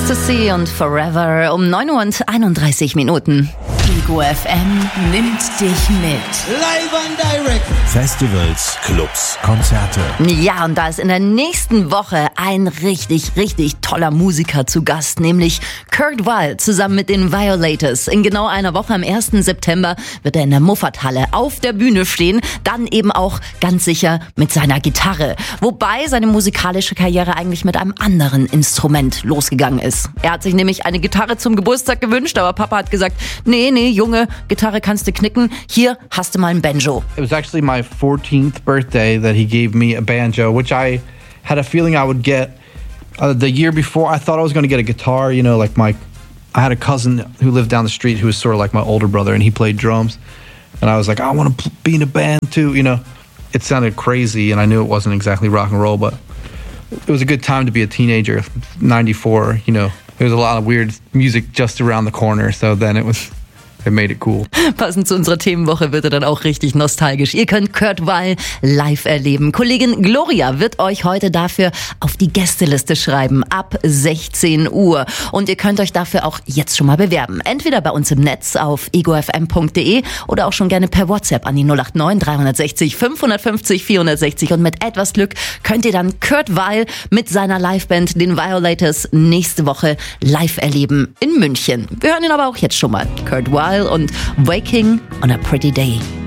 Ecstasy und Forever um 9:31 Ego FM nimmt dich mit. Live and direct. Festivals, Clubs, Konzerte. Ja, und da ist in der nächsten Woche ein richtig, richtig toller Musiker zu Gast, nämlich Kurt Weill zusammen mit den Violators. In genau einer Woche, am 1. September, wird er in der Muffathalle auf der Bühne stehen, dann eben auch ganz sicher mit seiner Gitarre. Wobei seine musikalische Karriere eigentlich mit einem anderen Instrument losgegangen ist. Er hat sich nämlich eine Gitarre zum Geburtstag gewünscht, aber Papa hat gesagt, nee, Junge, Gitarre kannst du knicken, hier hast du mal ein Banjo. It was actually my 14th birthday that he gave me a banjo, which I had a feeling I would get. The year before, I thought I was going to get a guitar, you know, like I had a cousin who lived down the street who was sort of like my older brother, and he played drums. And I was like, I want to be in a band too, you know. It sounded crazy, and I knew it wasn't exactly rock and roll, but it was a good time to be a teenager, 94, you know. There was a lot of weird music just around the corner, so then it made it cool. Passend zu unserer Themenwoche wird er dann auch richtig nostalgisch. Ihr könnt Kurt Weill live erleben. Kollegin Gloria wird euch heute dafür auf die Gästeliste schreiben, ab 16 Uhr. Und ihr könnt euch dafür auch jetzt schon mal bewerben. Entweder bei uns im Netz auf egofm.de oder auch schon gerne per WhatsApp an die 089 360 550 460. Und mit etwas Glück könnt ihr dann Kurt Weill mit seiner Liveband, den Violators, nächste Woche live erleben in München. Wir hören ihn aber auch jetzt schon mal. Kurt Weill und Waking on a Pretty Day.